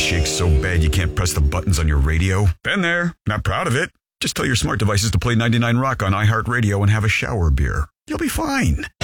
shakes so bad you can't press the buttons on your radio? Been there. Not proud of it. Just tell your smart devices to play 99 Rock on iHeartRadio and have a shower beer. You'll be fine.